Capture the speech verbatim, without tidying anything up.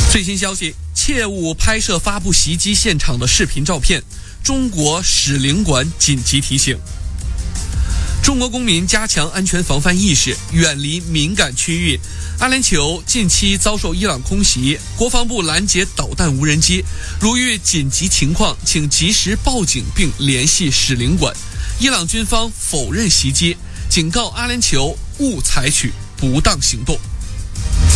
最新消息，切勿拍摄发布袭击现场的视频照片。中国使领馆紧急提醒。中国公民加强安全防范意识，远离敏感区域。阿联酋近期遭受伊朗空袭，国防部拦截导弹无人机。如遇紧急情况，请及时报警并联系使领馆。伊朗军方否认袭击，警告阿联酋勿采取不当行动。